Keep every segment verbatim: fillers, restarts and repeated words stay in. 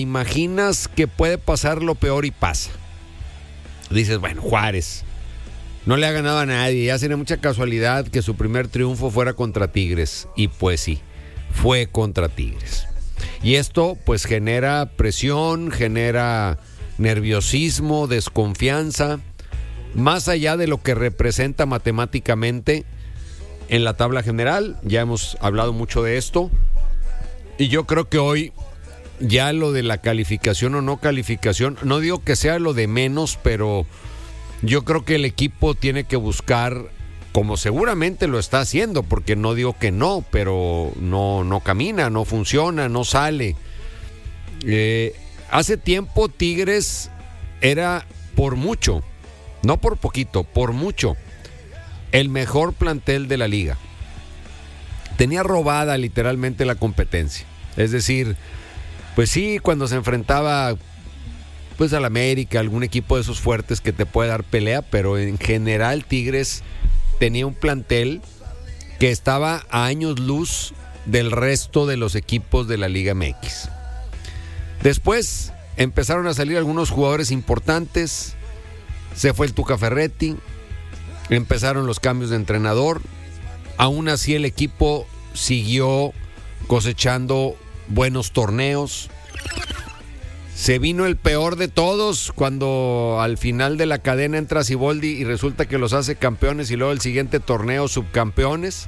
imaginas que puede pasar lo peor y pasa. Dices, bueno, Juárez no le ha ganado a nadie, ya sería mucha casualidad que su primer triunfo fuera contra Tigres. Y pues sí, fue contra Tigres. Y esto pues genera presión, genera nerviosismo, desconfianza, más allá de lo que representa matemáticamente en la tabla general. Ya hemos hablado mucho de esto. Y yo creo que hoy ya lo de la calificación o no calificación, no digo que sea lo de menos, pero yo creo que el equipo tiene que buscar, como seguramente lo está haciendo, porque no digo que no, pero no, no camina, no funciona, no sale. Eh, hace tiempo Tigres era por mucho, no por poquito, por mucho, el mejor plantel de la liga. Tenía robada literalmente la competencia. Es decir, pues sí, cuando se enfrentaba pues al América, algún equipo de esos fuertes que te puede dar pelea, pero en general Tigres tenía un plantel que estaba a años luz del resto de los equipos de la Liga M X. Después empezaron a salir algunos jugadores importantes, se fue el Tuca Ferretti, empezaron los cambios de entrenador, aún así el equipo siguió cosechando buenos torneos. Se vino el peor de todos cuando al final de la cadena entra Siboldi y resulta que los hace campeones y luego el siguiente torneo subcampeones.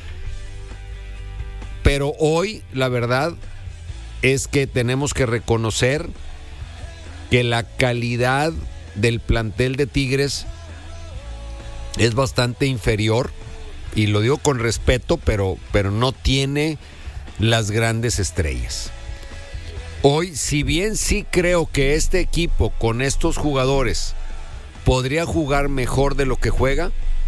Pero hoy la verdad es que tenemos que reconocer que la calidad del plantel de Tigres es bastante inferior, y lo digo con respeto, pero, pero no tiene las grandes estrellas. Hoy, si bien sí creo que este equipo con estos jugadores podría jugar mejor de lo que juega,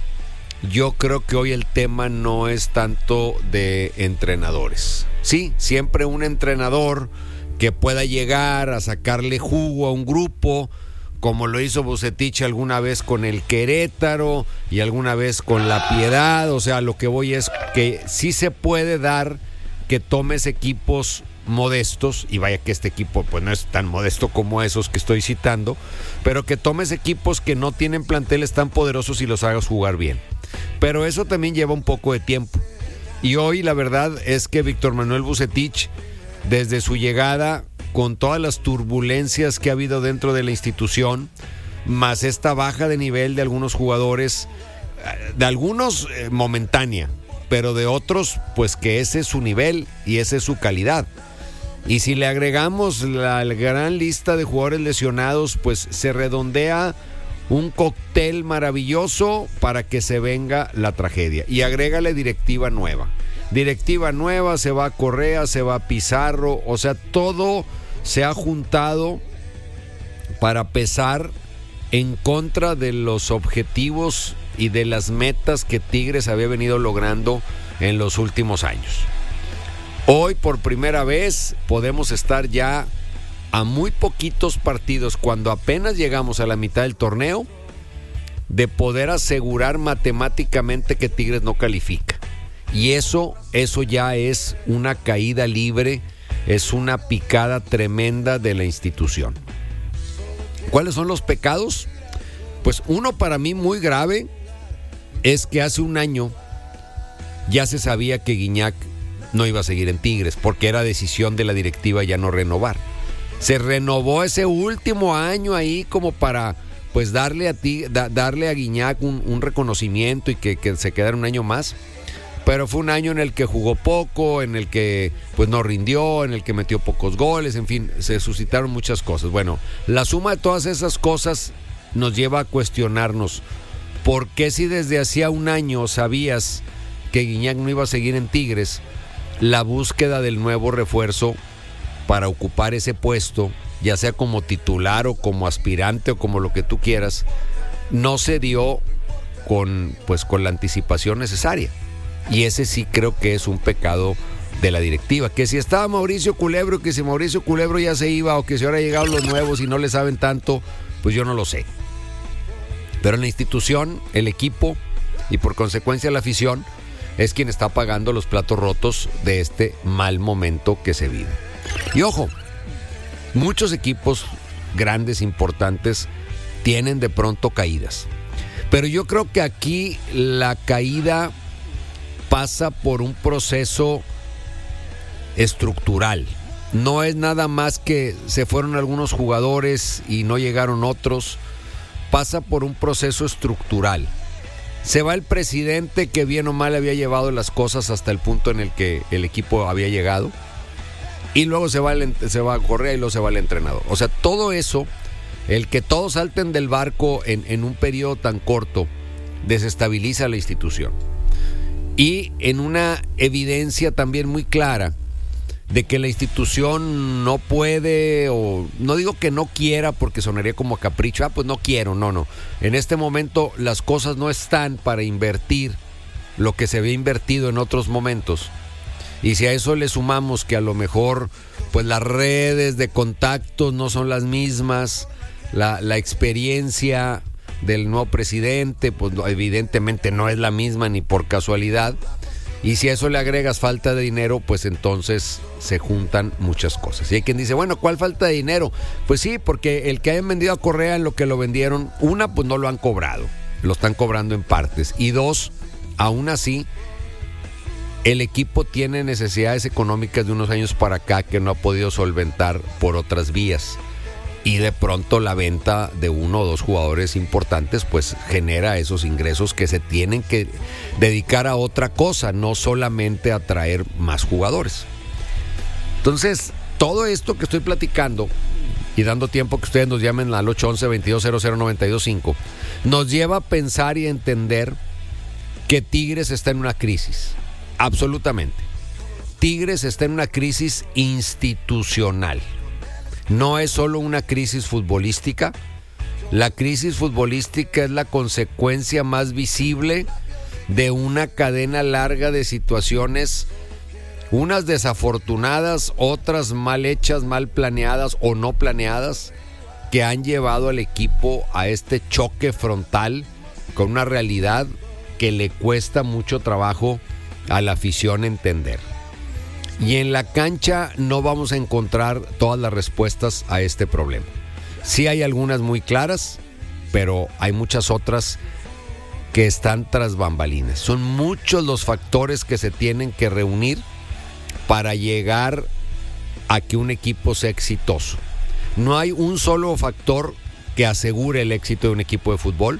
yo creo que hoy el tema no es tanto de entrenadores. Sí, siempre un entrenador que pueda llegar a sacarle jugo a un grupo, como lo hizo Vucetich alguna vez con el Querétaro y alguna vez con la Piedad. O sea, lo que voy es que sí se puede dar que tomes equipos modestos, y vaya que este equipo pues no es tan modesto como esos que estoy citando, pero que tomes equipos que no tienen planteles tan poderosos y los hagas jugar bien. Pero eso también lleva un poco de tiempo. Y hoy la verdad es que Víctor Manuel Vucetich, desde su llegada, con todas las turbulencias que ha habido dentro de la institución, más esta baja de nivel de algunos jugadores, de algunos eh, momentánea, pero de otros pues que ese es su nivel y esa es su calidad. Y si le agregamos la, la gran lista de jugadores lesionados, pues se redondea un cóctel maravilloso para que se venga la tragedia. Y agrégale directiva nueva. Directiva nueva, se va Correa, se va Pizarro, o sea, todo se ha juntado para pesar en contra de los objetivos y de las metas que Tigres había venido logrando en los últimos años. Hoy por primera vez podemos estar ya a muy poquitos partidos, cuando apenas llegamos a la mitad del torneo, de poder asegurar matemáticamente que Tigres no califica. Y eso, eso ya es una caída libre, es una picada tremenda de la institución. ¿Cuáles son los pecados? Pues uno para mí muy grave es que hace un año ya se sabía que Guiñac no iba a seguir en Tigres, porque era decisión de la directiva ya no renovar. Se renovó ese último año ahí como para pues darle a ti, da, darle a Guiñac un, un reconocimiento y que, que se quedara un año más. Pero fue un año en el que jugó poco, en el que pues no rindió, en el que metió pocos goles, en fin, se suscitaron muchas cosas. Bueno, la suma de todas esas cosas nos lleva a cuestionarnos por qué, si desde hacía un año sabías que Guiñac no iba a seguir en Tigres, la búsqueda del nuevo refuerzo para ocupar ese puesto, ya sea como titular o como aspirante o como lo que tú quieras, no se dio con, pues, con la anticipación necesaria. Y ese sí creo que es un pecado de la directiva. Que si estaba Mauricio Culebro, que si Mauricio Culebro ya se iba, o que si ahora llegaron los nuevos y no le saben tanto, pues yo no lo sé. Pero la institución, el equipo y por consecuencia la afición es quien está pagando los platos rotos de este mal momento que se vive. Y ojo, Muchos equipos grandes, importantes, tienen de pronto caídas. Pero yo creo que aquí la caída pasa por un proceso estructural. No es nada más que se fueron algunos jugadores y no llegaron otros. Pasa por un proceso estructural. Se va el presidente que bien o mal había llevado las cosas hasta el punto en el que el equipo había llegado. Y luego se va, el, se va a Correa y luego se va el entrenador. O sea, todo eso, el que todos salten del barco en, en un periodo tan corto, desestabiliza la institución. Y en una evidencia también muy clara de que la institución no puede, o no digo que no quiera porque sonaría como capricho, ah, pues no quiero, no, no. En este momento las cosas no están para invertir lo que se había invertido en otros momentos. Y si a eso le sumamos que a lo mejor pues las redes de contactos no son las mismas, la, la experiencia del nuevo presidente pues evidentemente no es la misma ni por casualidad. Y si a eso le agregas falta de dinero, pues entonces se juntan muchas cosas. Y hay quien dice, bueno, ¿cuál falta de dinero? Pues sí, porque el que hayan vendido a Correa en lo que lo vendieron, una, pues no lo han cobrado, lo están cobrando en partes. Y dos, aún así, el equipo tiene necesidades económicas de unos años para acá que no ha podido solventar por otras vías. Y de pronto la venta de uno o dos jugadores importantes pues genera esos ingresos que se tienen que dedicar a otra cosa, no solamente a traer más jugadores. Entonces, todo esto que estoy platicando y dando tiempo que ustedes nos llamen al ocho once, veintidós cero cero, noventa y dos cinco, nos lleva a pensar y a entender que Tigres está en una crisis. Absolutamente. Tigres está en una crisis institucional. No es solo una crisis futbolística. La crisis futbolística es la consecuencia más visible de una cadena larga de situaciones, unas desafortunadas, otras mal hechas, mal planeadas o no planeadas, que han llevado al equipo a este choque frontal con una realidad que le cuesta mucho trabajo a la afición entender. Y en la cancha no vamos a encontrar todas las respuestas a este problema. Sí hay algunas muy claras, pero hay muchas otras que están tras bambalinas. Son muchos los factores que se tienen que reunir para llegar a que un equipo sea exitoso. No hay un solo factor que asegure el éxito de un equipo de fútbol.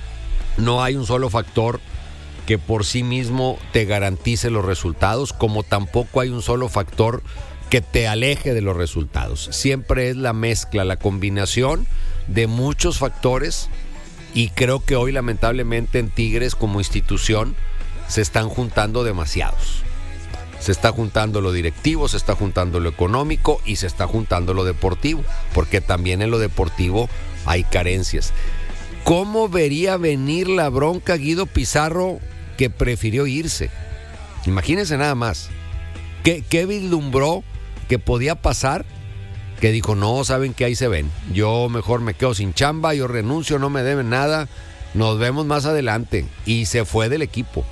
No hay un solo factor que por sí mismo te garantice los resultados, como tampoco hay un solo factor que te aleje de los resultados. Siempre es la mezcla, la combinación de muchos factores, y creo que hoy lamentablemente en Tigres como institución se están juntando demasiados. Se está juntando lo directivo, se está juntando lo económico y se está juntando lo deportivo, porque también en lo deportivo hay carencias. ¿Cómo vería venir la bronca Guido Pizarro, que prefirió irse? Imagínense nada más. ¿Qué, qué vislumbró que podía pasar? Que dijo, no, saben que ahí se ven. Yo mejor me quedo sin chamba, yo renuncio, no me deben nada, nos vemos más adelante. Y se fue del equipo.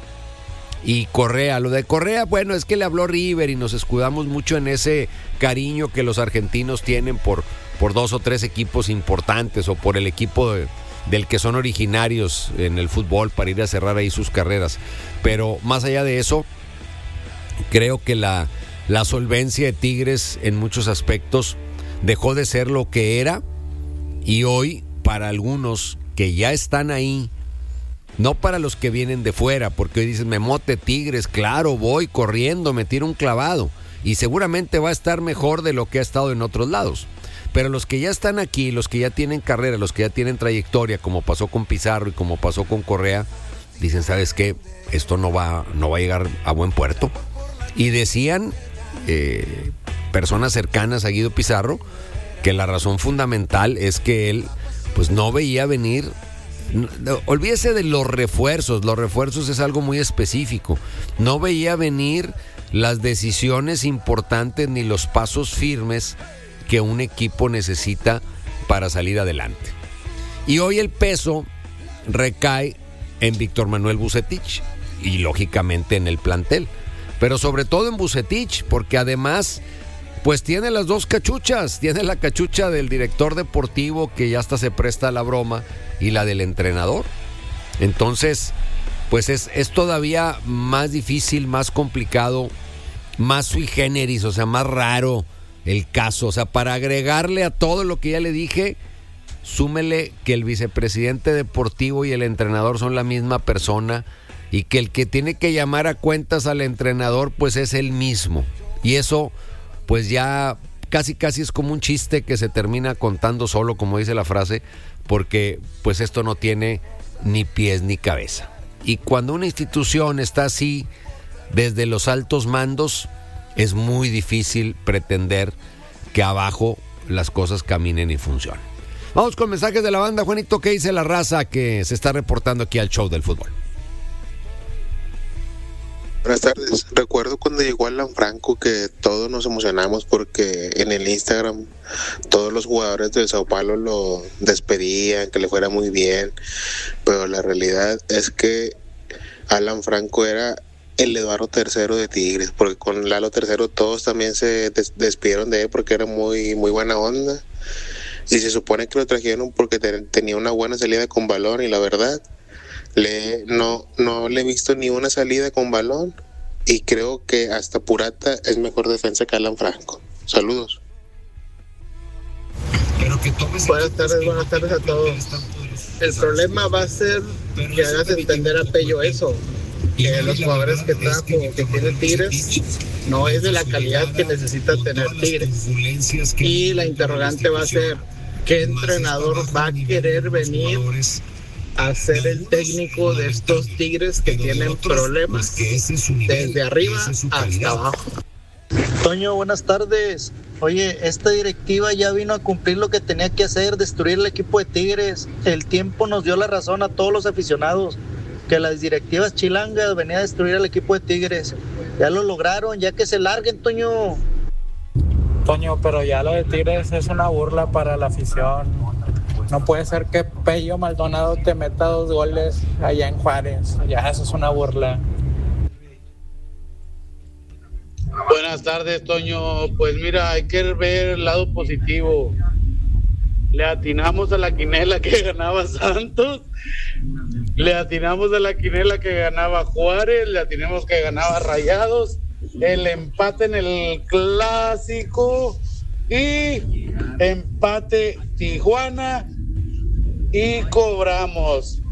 Y Correa, lo de Correa, bueno, es que le habló River y nos escudamos mucho en ese cariño que los argentinos tienen por, por dos o tres equipos importantes o por el equipo de... del que son originarios en el fútbol para ir a cerrar ahí sus carreras. Pero más allá de eso, creo que la, la solvencia de Tigres en muchos aspectos dejó de ser lo que era, y hoy para algunos que ya están ahí, no para los que vienen de fuera, porque hoy dicen, me mote Tigres, claro, voy corriendo, me tiro un clavado y seguramente va a estar mejor de lo que ha estado en otros lados. Pero los que ya están aquí, los que ya tienen carrera, los que ya tienen trayectoria, como pasó con Pizarro y como pasó con Correa, dicen, ¿sabes qué? Esto no va, no va a llegar a buen puerto. Y decían eh, personas cercanas a Guido Pizarro que la razón fundamental es que él pues no veía venir. No, no, olvídese de los refuerzos, los refuerzos es algo muy específico. No veía venir las decisiones importantes ni los pasos firmes que un equipo necesita para salir adelante. Y hoy el peso recae en Víctor Manuel Vucetich y lógicamente en el plantel, pero sobre todo en Vucetich, porque además pues tiene las dos cachuchas. Tiene la cachucha del director deportivo, que ya hasta se presta a la broma, y la del entrenador. Entonces, pues es, es todavía más difícil, más complicado, más sui generis, o sea, más raro el caso. O sea, para agregarle a todo lo que ya le dije, súmele que el vicepresidente deportivo y el entrenador son la misma persona, y que el que tiene que llamar a cuentas al entrenador pues es él mismo. Y eso pues ya casi casi es como un chiste que se termina contando solo, como dice la frase, porque pues esto no tiene ni pies ni cabeza. Y cuando una institución está así desde los altos mandos, es muy difícil pretender que abajo las cosas caminen y funcionen. Vamos con mensajes de la banda. Juanito, ¿qué dice la raza que se está reportando aquí al show del fútbol? Buenas tardes. Recuerdo cuando llegó Alan Franco que todos nos emocionamos porque en el Instagram todos los jugadores de Sao Paulo lo despedían, que le fuera muy bien, pero la realidad es que Alan Franco era el Eduardo tercero de Tigres, porque con Lalo tercero todos también se des- despidieron de él porque era muy muy buena onda, y se supone que lo trajeron porque te- tenía una buena salida con balón, y la verdad Le, no, no le he visto ni una salida con balón, y creo que hasta Purata es mejor defensa que Alan Franco. Saludos. Buenas tardes, buenas tardes a todos. El problema va a ser que hagas entender a Pello eso, que los jugadores que trajo, que tiene Tigres, no es de la calidad que necesita tener Tigres. Y la interrogante va a ser, ¿qué entrenador va a querer venir a ser el técnico de estos Tigres que tienen problemas desde arriba hasta abajo? Toño, buenas tardes. Oye, esta directiva ya vino a cumplir lo que tenía que hacer, destruir el equipo de Tigres. El tiempo nos dio la razón a todos los aficionados, que las directivas chilangas venían a destruir el equipo de Tigres. Ya lo lograron, ya que se larguen, Toño. Toño, pero ya lo de Tigres es una burla para la afición. No puede ser que Pello Maldonado te meta dos goles allá en Juárez. Ya eso es una burla. Buenas tardes, Toño. Pues mira, hay que ver el lado positivo. Le atinamos a la quinela que ganaba Santos, le atinamos a la quinela que ganaba Juárez, le atinamos que ganaba Rayados, el empate en el clásico y empate Tijuana y cobramos.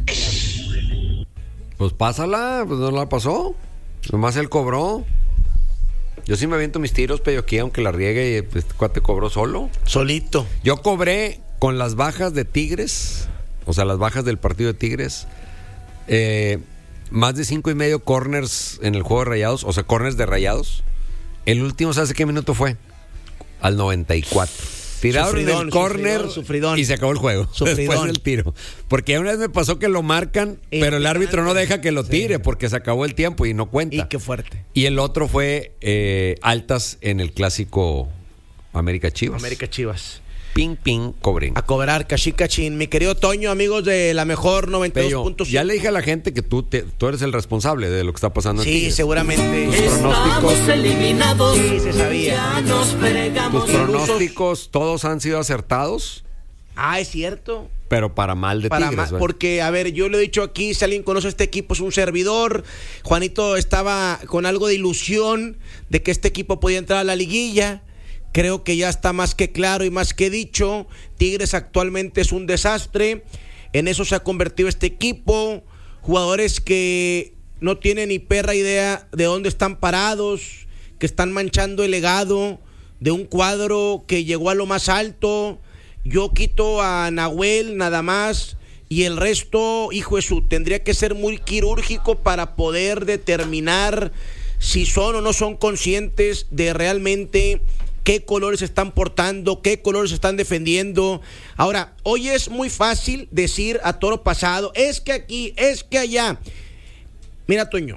Pues pásala, pues no la pasó. Nomás él cobró. Yo sí me aviento mis tiros, pero aquí, aunque la riegue, este cuate cobró solo. Solito. Yo cobré con las bajas de Tigres, o sea, las bajas del partido de Tigres, eh, más de cinco y medio corners en el juego de Rayados, o sea, corners de Rayados. El último, ¿sabes qué minuto fue? Al noventa y cuatro. Tiraron Sufridón, el córner sufridón, sufridón. y se acabó el juego. Sufridón. Después del tiro. Porque una vez me pasó que lo marcan, Y pero el y árbitro no deja que lo tire sí. porque se acabó el tiempo y no cuenta. Y qué fuerte. Y el otro fue eh, altas en el clásico América Chivas. América Chivas. Ping, ping, cobren. A cobrar, cachín, cachín. Mi querido Toño, amigos de la mejor noventa y dos punto cinco. Ya le dije a la gente que tú, te, tú eres el responsable de lo que está pasando en Sí, Tigres. seguramente. Tus pronósticos, eliminados. Sí, se sabía. Ya nos fregamos. tus pronósticos todos han sido acertados, Ah, es cierto. pero para mal de Para Tigres. ma- ¿verdad? porque, a ver, yo lo he dicho aquí, si alguien conoce este equipo es un servidor. Juanito estaba con algo de ilusión de que este equipo podía entrar a la liguilla. Creo que ya está más que claro y más que dicho. Tigres actualmente es un desastre. En eso se ha convertido este equipo. Jugadores que no tienen ni perra idea de dónde están parados, que están manchando el legado de un cuadro que llegó a lo más alto. Yo quito a Nahuel nada más y el resto, hijo de su, tendría que ser muy quirúrgico para poder determinar si son o no son conscientes de realmente qué colores están portando, qué colores están defendiendo. Ahora, hoy es muy fácil decir a toro pasado, es que aquí, es que allá. Mira, Toño,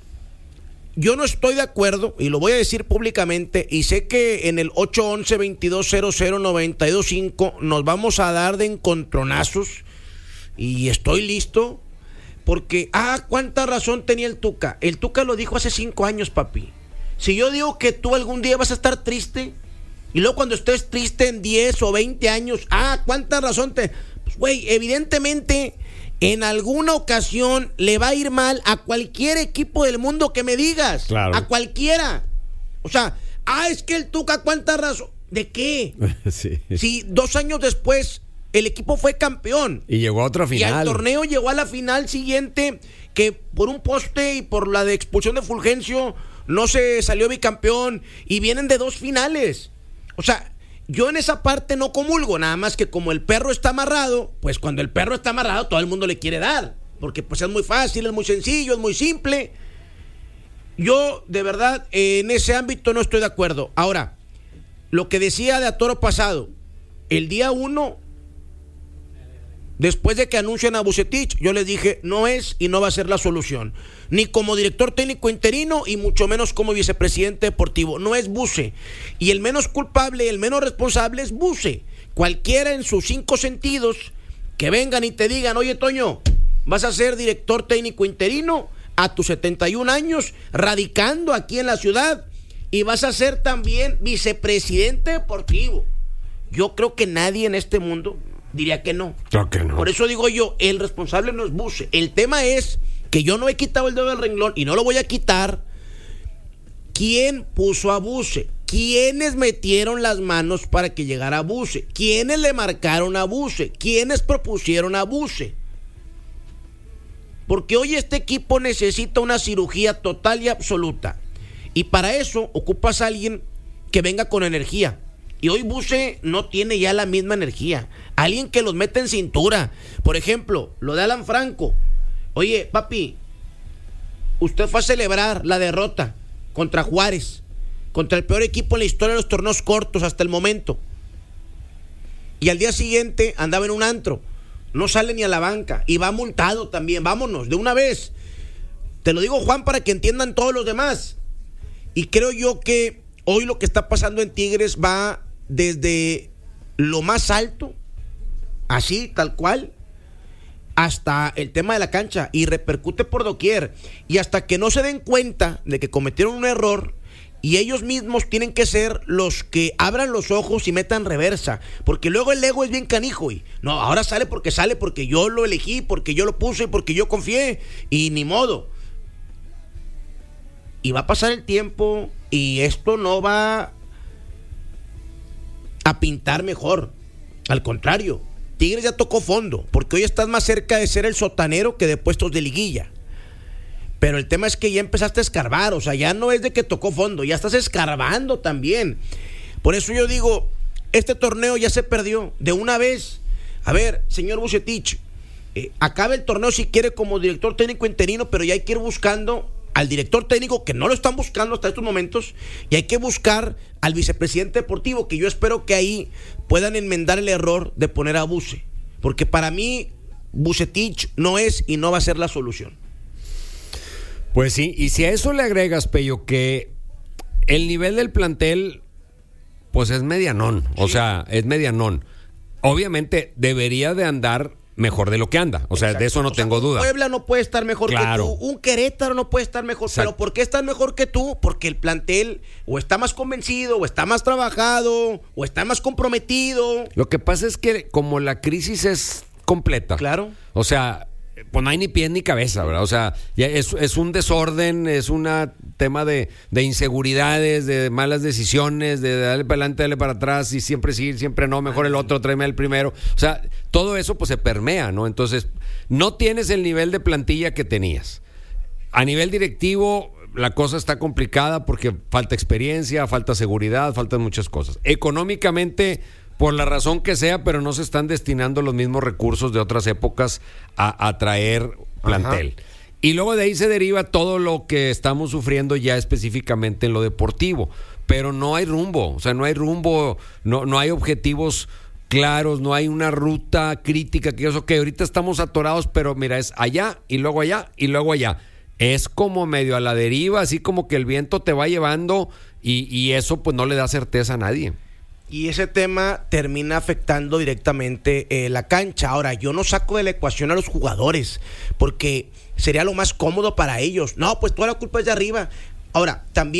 yo no estoy de acuerdo, y lo voy a decir públicamente, y sé que en el ocho once, veintidós cero cero, noventa y dos cinco nos vamos a dar de encontronazos, y estoy listo, porque, ah, cuánta razón tenía el Tuca. El Tuca lo dijo hace cinco años, papi. Si yo digo que tú algún día vas a estar triste, y luego cuando estés triste en diez o veinte años, ah, ¿cuánta razón te...? Pues, güey, evidentemente, en alguna ocasión le va a ir mal a cualquier equipo del mundo que me digas. Claro. A cualquiera. O sea, ah, es que el Tuca, ¿cuánta razón? ¿De qué? Sí. Si dos años después el equipo fue campeón. Y llegó a otra final. Y al torneo llegó a la final siguiente, que por un poste y por la de expulsión de Fulgencio no se salió bicampeón, y vienen de dos finales. O sea, yo en esa parte no comulgo, nada más que como el perro está amarrado, pues cuando el perro está amarrado todo el mundo le quiere dar, porque pues es muy fácil, es muy sencillo, es muy simple. Yo de verdad en ese ámbito no estoy de acuerdo. Ahora, lo que decía de a toro pasado, el día uno, después de que anuncian a Vucetich, yo les dije, no es y no va a ser la solución. Ni como director técnico interino y mucho menos como vicepresidente deportivo. No es Buce. Y el menos culpable, el menos responsable es Buce. Cualquiera en sus cinco sentidos que vengan y te digan, oye Toño, vas a ser director técnico interino a tus setenta y un años, radicando aquí en la ciudad, y vas a ser también vicepresidente deportivo. Yo creo que nadie en este mundo diría que no. Creo que no. Por eso digo yo, el responsable no es Buce. El tema es que yo no he quitado el dedo del renglón y no lo voy a quitar. ¿Quién puso a Buce? ¿Quiénes metieron las manos para que llegara a Buce? ¿Quiénes le marcaron a Buce? ¿Quiénes propusieron a Buce? Porque hoy este equipo necesita una cirugía total y absoluta. Y para eso ocupas a alguien que venga con energía. Y hoy Buce no tiene ya la misma energía. Alguien que los mete en cintura. Por ejemplo, lo de Alan Franco. Oye, papi, usted fue a celebrar la derrota contra Juárez, contra el peor equipo en la historia de los torneos cortos hasta el momento. Y al día siguiente andaba en un antro. No sale ni a la banca. Y va multado también. Vámonos, de una vez. Te lo digo, Juan, para que entiendan todos los demás. Y creo yo que hoy lo que está pasando en Tigres va desde lo más alto, así, tal cual, hasta el tema de la cancha, y repercute por doquier. Y hasta que no se den cuenta de que cometieron un error, y ellos mismos tienen que ser los que abran los ojos y metan reversa, porque luego el ego es bien canijo, y no, ahora sale porque sale, porque yo lo elegí, porque yo lo puse, porque yo confié, y ni modo. Y va a pasar el tiempo y esto no va a pintar mejor. Al contrario, Tigres ya tocó fondo, porque hoy estás más cerca de ser el sotanero que de puestos de liguilla. Pero el tema es que ya empezaste a escarbar, o sea, ya no es de que tocó fondo, ya estás escarbando también. Por eso yo digo, este torneo ya se perdió de una vez. A ver, señor Vucetich, eh, acabe el torneo si quiere como director técnico interino, pero ya hay que ir buscando al director técnico, que no lo están buscando hasta estos momentos, y hay que buscar al vicepresidente deportivo, que yo espero que ahí puedan enmendar el error de poner a Buce, porque para mí Vucetich no es y no va a ser la solución. Pues sí, y si a eso le agregas, Pello, que el nivel del plantel pues es medianón, o sí. sea, es medianón. Obviamente debería de andar mejor de lo que anda, o sea, Exacto. de eso no o tengo sea, duda. Puebla no puede estar mejor claro. que tú, un Querétaro no puede estar mejor, Exacto. pero ¿por qué están mejor que tú? Porque el plantel o está más convencido, o está más trabajado, o está más comprometido. Lo que pasa es que como la crisis es completa, claro, o sea, pues no hay ni pies ni cabeza, ¿verdad? O sea, ya es, es un desorden, es un tema de, de inseguridades, de malas decisiones, de darle para adelante, darle para atrás, y siempre sí, siempre no, mejor el otro, tráeme el primero. O sea, todo eso pues se permea, ¿no? Entonces, no tienes el nivel de plantilla que tenías. A nivel directivo, la cosa está complicada porque falta experiencia, falta seguridad, faltan muchas cosas. Económicamente, por la razón que sea, pero no se están destinando los mismos recursos de otras épocas a, a traer plantel. Ajá. Y luego de ahí se deriva todo lo que estamos sufriendo ya específicamente en lo deportivo. Pero no hay rumbo, o sea, no hay rumbo, no, no hay objetivos claros, no hay una ruta crítica que eso que ahorita estamos atorados, pero mira, es allá y luego allá y luego allá. Es como medio a la deriva, así como que el viento te va llevando y, y eso pues no le da certeza a nadie. Y ese tema termina afectando directamente eh, la cancha. Ahora, yo no saco de la ecuación a los jugadores, porque sería lo más cómodo para ellos. No, pues toda la culpa es de arriba. Ahora, también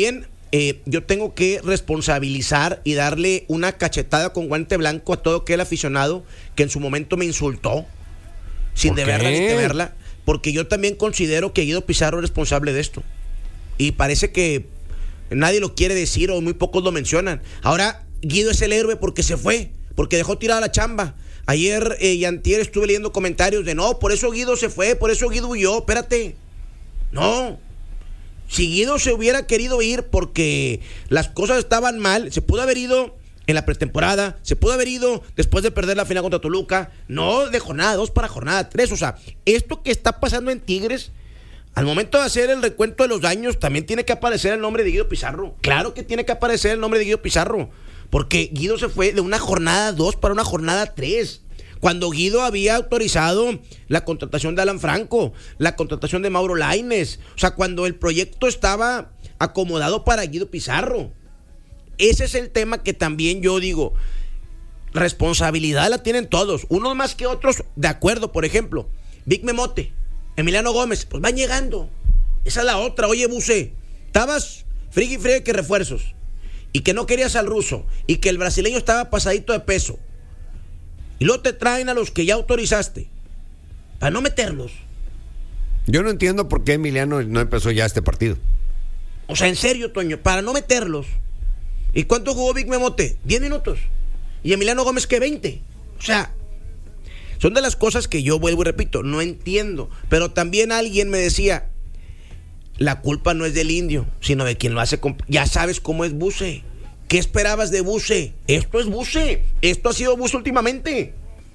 eh, yo tengo que responsabilizar y darle una cachetada con guante blanco a todo aquel aficionado que en su momento me insultó, sin deberla ni temerla, porque yo también considero que Guido Pizarro es responsable de esto. Y parece que nadie lo quiere decir o muy pocos lo mencionan. Ahora Guido es el héroe porque se fue, porque dejó tirada la chamba. Ayer eh, y antier estuve leyendo comentarios de no, por eso Guido se fue, por eso Guido huyó. Espérate, no. Si Guido se hubiera querido ir porque las cosas estaban mal, se pudo haber ido en la pretemporada, se pudo haber ido después de perder la final contra Toluca, no de jornada dos para jornada tres. O sea, esto que está pasando en Tigres, al momento de hacer el recuento de los daños, también tiene que aparecer el nombre de Guido Pizarro. Claro que tiene que aparecer el nombre de Guido Pizarro, porque Guido se fue de una jornada dos para una jornada tres. Cuando Guido había autorizado la contratación de Alan Franco, la contratación de Mauro Lainez, o sea, cuando el proyecto estaba acomodado para Guido Pizarro. Ese es el tema que también yo digo, responsabilidad la tienen todos, unos más que otros, de acuerdo. Por ejemplo, Vic Memote, Emiliano Gómez, pues van llegando. Esa es la otra. Oye, Buse, estabas frigui frigui que refuerzos, y que no querías al ruso, y que el brasileño estaba pasadito de peso, y luego te traen a los que ya autorizaste para no meterlos. Yo no entiendo por qué Emiliano no empezó ya este partido. O sea, en serio, Toño, para no meterlos. ¿Y cuánto jugó Vic Memote? diez minutos. ¿Y Emiliano Gómez qué? veinte. O sea, son de las cosas que yo vuelvo y repito, no entiendo. Pero también alguien me decía, la culpa no es del indio, sino de quien lo hace. Comp- ya sabes cómo es Buse. ¿Qué esperabas de Buse? Esto es Buse. Esto ha sido Buse últimamente.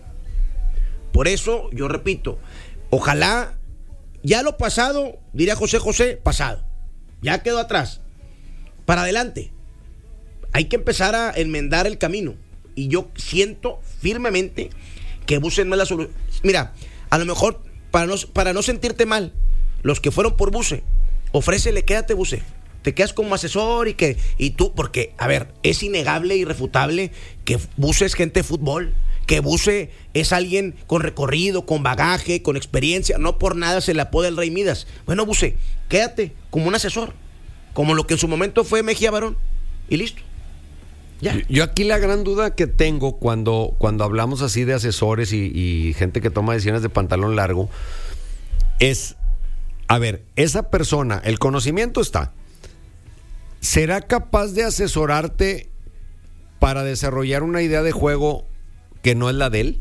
Por eso, yo repito, ojalá ya lo pasado, diría José José, pasado. Ya quedó atrás. Para adelante. Hay que empezar a enmendar el camino. Y yo siento firmemente que Buse no es la solución. Mira, a lo mejor, para no, para no sentirte mal, los que fueron por Buse, ofrécele, quédate, Buse. Te quedas como asesor y que y tú, porque, a ver, es innegable, irrefutable que Buse es gente de fútbol, que Buse es alguien con recorrido, con bagaje, con experiencia. No por nada se le apoda el Rey Midas. Bueno, Buse, quédate como un asesor, como lo que en su momento fue Mejía Barón, y listo. Ya. Yo aquí la gran duda que tengo cuando, cuando hablamos así de asesores y, y gente que toma decisiones de pantalón largo es, a ver, esa persona, el conocimiento está, ¿será capaz de asesorarte para desarrollar una idea de juego que no es la de él?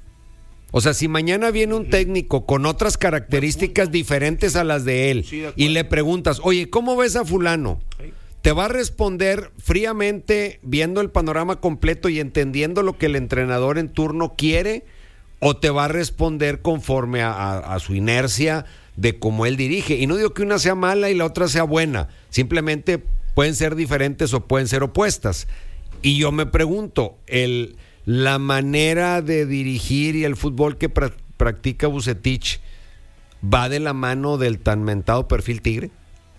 O sea, si mañana viene un técnico con otras características diferentes a las de él, sí, de y le preguntas, oye, ¿cómo ves a fulano? Sí. ¿Te va a responder fríamente, viendo el panorama completo y entendiendo lo que el entrenador en turno quiere? ¿O te va a responder conforme a, a, a su inercia de cómo él dirige? Y no digo que una sea mala y la otra sea buena, simplemente pueden ser diferentes o pueden ser opuestas. Y yo me pregunto, el, la manera de dirigir y el fútbol que pra, practica Vucetich va de la mano del tan mentado perfil tigre.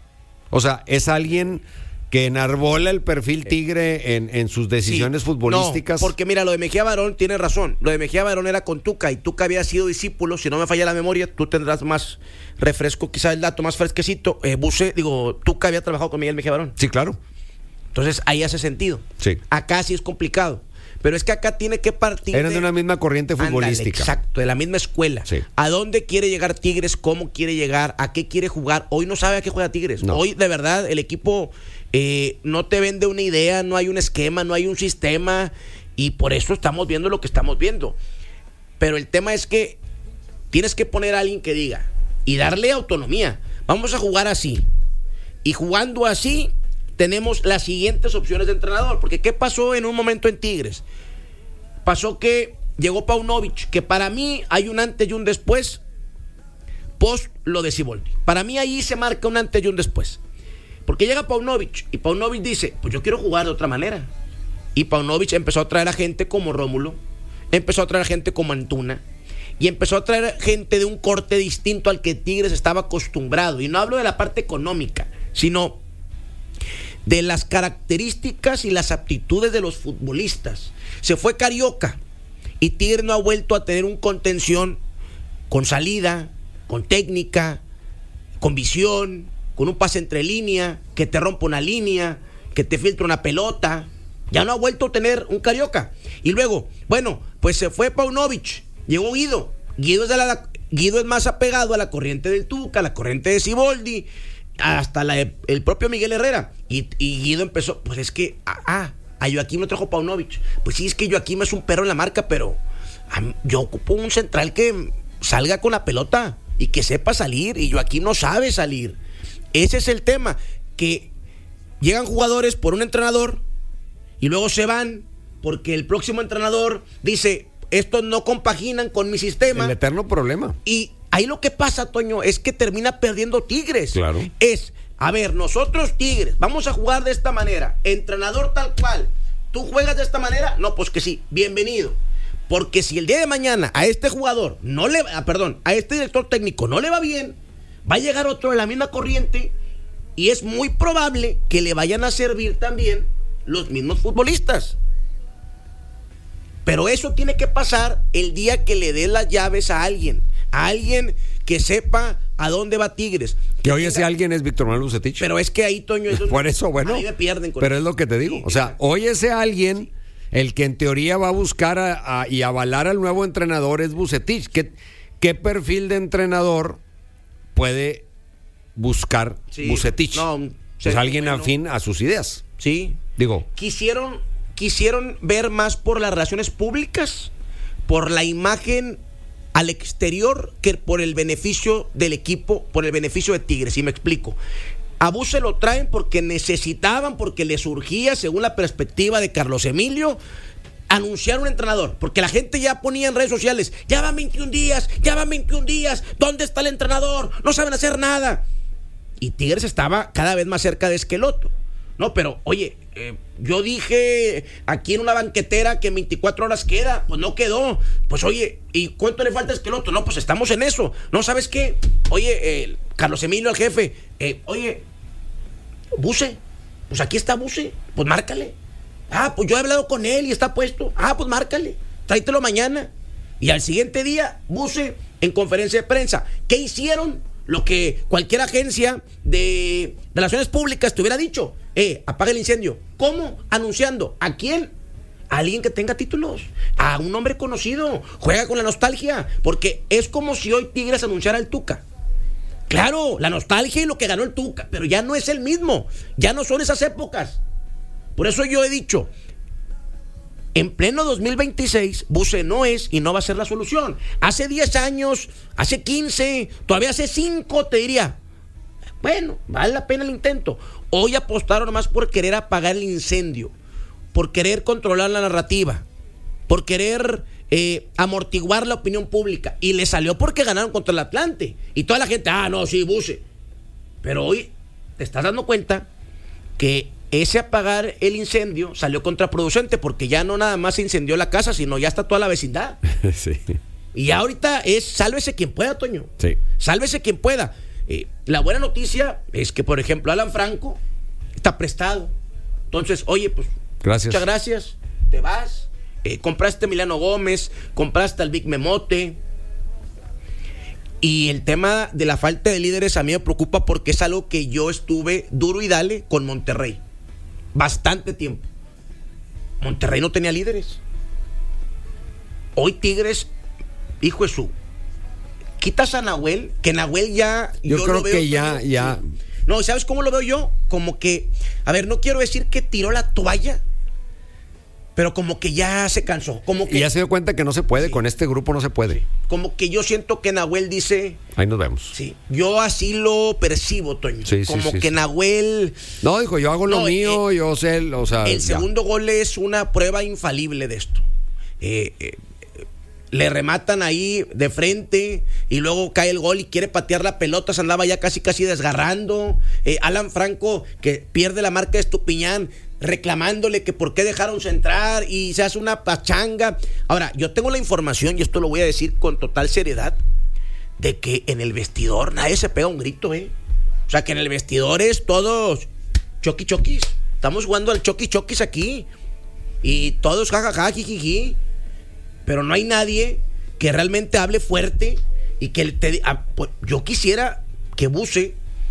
O sea, es alguien que enarbola el perfil tigre en, en sus decisiones sí, futbolísticas. No, porque mira, lo de Mejía Barón tiene razón. Lo de Mejía Barón era con Tuca y Tuca había sido discípulo. Si no me falla la memoria, tú tendrás más refresco, quizás el dato más fresquecito. Eh, Buse, digo, Tuca había trabajado con Miguel Mejía Barón. Sí, claro. Entonces ahí hace sentido. Sí. Acá sí es complicado. Pero es que acá tiene que partir. Eran de, de una misma corriente futbolística. Ándale, exacto, de la misma escuela. Sí. ¿A dónde quiere llegar Tigres? ¿Cómo quiere llegar? ¿A qué quiere jugar? Hoy no sabe a qué juega Tigres. No. Hoy, de verdad, el equipo eh, no te vende una idea, no hay un esquema, no hay un sistema. Y por eso estamos viendo lo que estamos viendo. Pero el tema es que tienes que poner a alguien que diga y darle autonomía. Vamos a jugar así. Y jugando así, tenemos las siguientes opciones de entrenador. Porque ¿qué pasó en un momento en Tigres? Pasó que llegó Paunovic, que para mí hay un antes y un después post lo de Siboldi. Para mí ahí se marca un antes y un después. Porque llega Paunovic y Paunovic dice, pues yo quiero jugar de otra manera. Y Paunovic empezó a traer a gente como Rómulo, empezó a traer a gente como Antuna, y empezó a traer gente de un corte distinto al que Tigres estaba acostumbrado. Y no hablo de la parte económica, sino de las características y las aptitudes de los futbolistas. Se fue Carioca y Tigres no ha vuelto a tener un contención con salida, con técnica, con visión, con un pase entre línea, que te rompa una línea, que te filtre una pelota. Ya no ha vuelto a tener un Carioca. Y luego, bueno, pues se fue Paunovic, llegó Guido. Guido es, de la, Guido es más apegado a la corriente del Tuca, a la corriente de Siboldi, hasta la, el propio Miguel Herrera. Y, y Guido empezó, pues es que, ah, ah, a Joaquim lo trajo Paunovic. Pues sí, es que Joaquim es un perro en la marca, pero a mí, yo ocupo un central que salga con la pelota y que sepa salir, y Joaquim no sabe salir. Ese es el tema, que llegan jugadores por un entrenador y luego se van porque el próximo entrenador dice, estos no compaginan con mi sistema. El eterno problema. Y ahí lo que pasa, Toño, es que termina perdiendo Tigres. Claro. Es, a ver, nosotros Tigres, vamos a jugar de esta manera, entrenador tal cual, ¿tú juegas de esta manera? No, pues que sí, bienvenido. Porque si el día de mañana a este jugador no le va, perdón, a este director técnico no le va bien, va a llegar otro de la misma corriente y es muy probable que le vayan a servir también los mismos futbolistas. Pero eso tiene que pasar el día que le dé las llaves a alguien, a alguien que sepa a dónde va Tigres. Que, que hoy ese alguien es Víctor Manuel Bucetich. Pero es que ahí, Toño, eso por eso, bueno, ahí me pierden con pero eso. Es lo que te digo. Sí, o sea, exacto. Hoy ese alguien, sí, el que en teoría va a buscar a, a, y avalar al nuevo entrenador es Bucetich. ¿Qué, qué perfil de entrenador puede buscar sí, Bucetich? No, pues alguien bueno, afín a sus ideas. Sí. Digo. Quisieron, quisieron ver más por las relaciones públicas, por la imagen al exterior, que por el beneficio del equipo, por el beneficio de Tigres. Y me explico. A Buse lo traen porque necesitaban, porque le surgía, según la perspectiva de Carlos Emilio, anunciar un entrenador, porque la gente ya ponía en redes sociales, ya van veintiún días, ya van veintiún días, ¿dónde está el entrenador? No saben hacer nada. Y Tigres estaba cada vez más cerca de Esqueloto. No, pero, oye, eh, yo dije aquí en una banquetera que en veinticuatro horas queda, pues no quedó. Pues oye, ¿y cuánto le falta a Esqueloto? No, pues estamos en eso. ¿No sabes qué? Oye, eh, Carlos Emilio, el jefe, eh, oye, Buse, pues aquí está Buse, pues márcale. Ah, pues yo he hablado con él y está puesto. Ah, pues márcale, tráetelo mañana. Y al siguiente día, Buse en conferencia de prensa. ¿Qué hicieron? Lo que cualquier agencia de relaciones públicas te hubiera dicho. Eh, apaga el incendio. ¿Cómo? Anunciando. ¿A quién? A alguien que tenga títulos. A un hombre conocido. Juega con la nostalgia. Porque es como si hoy Tigres anunciara al Tuca. Claro, la nostalgia y lo que ganó el Tuca, pero ya no es el mismo. Ya no son esas épocas. Por eso yo he dicho, en pleno dos mil veintiséis, Buse no es y no va a ser la solución. Hace diez años, hace quince, todavía hace cinco, te diría, bueno, vale la pena el intento. Hoy apostaron más por querer apagar el incendio, por querer controlar la narrativa, por querer eh, amortiguar la opinión pública. Y le salió porque ganaron contra el Atlante. Y toda la gente, ah, no, sí, Buse. Pero hoy te estás dando cuenta que ese apagar el incendio salió contraproducente, porque ya no nada más se incendió la casa, sino ya está toda la vecindad. Sí. Y ya ahorita es sálvese quien pueda, Toño. Sí. Sálvese quien pueda. Eh, la buena noticia es que, por ejemplo, Alan Franco está prestado. Entonces, oye, pues gracias. Muchas gracias, te vas. Eh, compraste a Emiliano Gómez, compraste al Vic Memote. Y el tema de la falta de líderes a mí me preocupa, porque es algo que yo estuve duro y dale con Monterrey bastante tiempo. Monterrey no tenía líderes. Hoy Tigres, hijo de su, quitas a Nahuel, que Nahuel ya yo, yo creo lo veo que ya, como, ya no, ¿sabes cómo lo veo yo? Como que, a ver, no quiero decir que tiró la toalla, pero como que ya se cansó, como que y ya se dio cuenta que no se puede, sí. Con este grupo no se puede. Sí. Como que yo siento que Nahuel dice, ahí nos vemos. Sí, yo así lo percibo, Toño. Sí, como sí, sí, que sí. Nahuel no, dijo, yo hago lo no, mío, eh, yo sé, o sea, el ya. segundo gol es una prueba infalible de esto. Eh, eh, le rematan ahí de frente y luego cae el gol y quiere patear la pelota, se andaba ya casi casi desgarrando. eh, Alan Franco, que pierde la marca de Estupiñán, reclamándole que por qué dejaron entrar, y se hace una pachanga. Ahora, yo tengo la información, y esto lo voy a decir con total seriedad, de que en el vestidor nadie se pega un grito, ¿eh? O sea, que en el vestidor es todos choqui choquis. Estamos jugando al choqui choquis aquí. Y todos jajaja, jijiji. Pero no hay nadie que realmente hable fuerte y que te, ah, pues, yo quisiera que Buse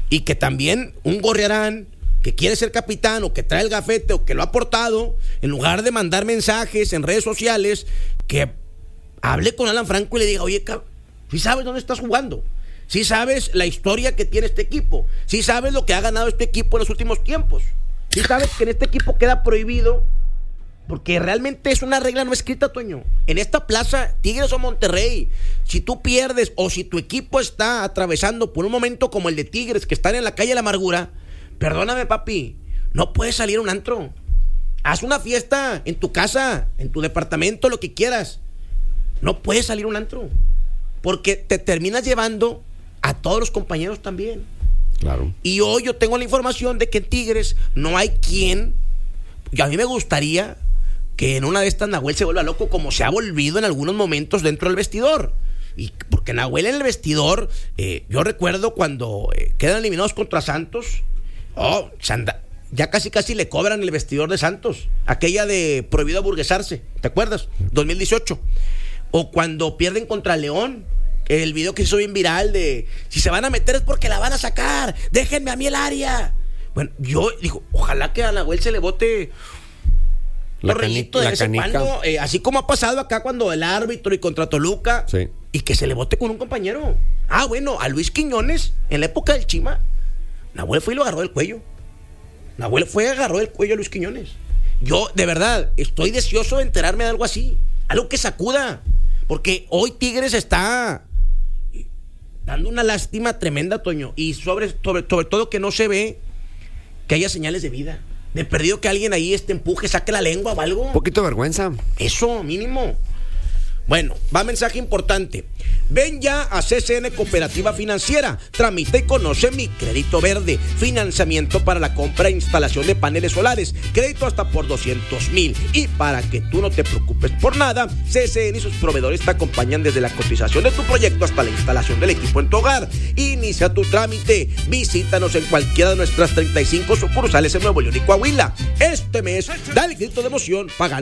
y que también un Gorriarán que quiere ser capitán o que trae el gafete o que lo ha aportado, en lugar de mandar mensajes en redes sociales, que hable con Alan Franco y le diga, oye, ¿sí sabes dónde estás jugando? ¿Sí sabes la historia que tiene este equipo? ¿Sí sabes lo que ha ganado este equipo en los últimos tiempos? ¿Sí sabes que en este equipo queda prohibido? Porque realmente es una regla no escrita, Toño. En esta plaza, Tigres o Monterrey, si tú pierdes o si tu equipo está atravesando por un momento como el de Tigres, que están en la calle de la amargura, perdóname, papi, no puedes salir a un antro. Haz una fiesta en tu casa, en tu departamento, lo que quieras. No puedes salir a un antro, porque te terminas llevando a todos los compañeros también. Claro. Y hoy yo tengo la información de que en Tigres no hay quien. Y a mí me gustaría que en una de estas Nahuel se vuelva loco, como se ha volvido en algunos momentos dentro del vestidor. Y porque Nahuel en el vestidor, eh, yo recuerdo cuando eh, quedan eliminados contra Santos, oh, Sanda, ya casi casi le cobran el vestidor de Santos, aquella de prohibido aburguesarse, ¿te acuerdas? dos mil dieciocho. O cuando pierden contra León, el video que hizo bien viral de si se van a meter es porque la van a sacar, déjenme a mí el área. Bueno, yo digo, ojalá que a Nahuel se le bote la, cani- cani- de la vez en canica. cuando, eh, así como ha pasado acá cuando el árbitro y contra Toluca, sí. Y que se le bote con un compañero. Ah, bueno, a Luis Quiñones, en la época del Chima, Nahuel fue y lo agarró del cuello. Nahuel fue y agarró del cuello a Luis Quiñones. Yo, de verdad, estoy deseoso de enterarme de algo así, algo que sacuda, porque hoy Tigres está dando una lástima tremenda, Toño, y sobre, sobre, sobre todo que no se ve que haya señales de vida. De perdido que alguien ahí este empuje, saque la lengua o algo. Un poquito de vergüenza. Eso, mínimo. Bueno, va mensaje importante. Ven ya a C C N Cooperativa Financiera. Tramita y conoce Mi Crédito Verde. Financiamiento para la compra e instalación de paneles solares. Crédito hasta por doscientos mil. Y para que tú no te preocupes por nada, C C N y sus proveedores te acompañan desde la cotización de tu proyecto hasta la instalación del equipo en tu hogar. Inicia tu trámite. Visítanos en cualquiera de nuestras treinta y cinco sucursales en Nuevo León y Coahuila. Este mes, dale grito de emoción pagando